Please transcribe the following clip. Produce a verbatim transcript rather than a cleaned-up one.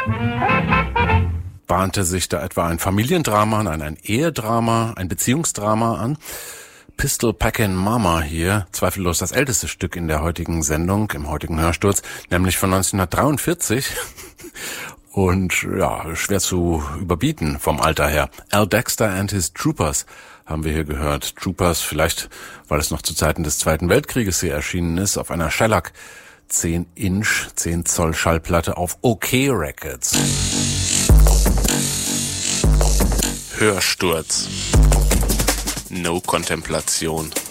Bahnte sich da etwa ein Familiendrama, nein, ein Ehedrama, ein Beziehungsdrama an? Pistol Packin' Mama hier, zweifellos das älteste Stück in der heutigen Sendung, im heutigen Hörsturz, nämlich von neunzehnhundertdreiundvierzig. Und ja, schwer zu überbieten vom Alter her. Al Dexter and his Troopers haben wir hier gehört. Troopers, vielleicht, weil es noch zu Zeiten des Zweiten Weltkrieges hier erschienen ist, auf einer Shellac zehn Inch, zehn Zoll Schallplatte auf OK Records. Hörsturz. No Kontemplation.